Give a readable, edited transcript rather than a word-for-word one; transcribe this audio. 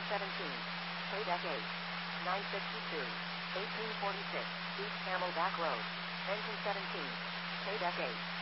Engine 17. KDEC 8. 952. 1846. East Camelback Road. Engine 17. KDEC 8.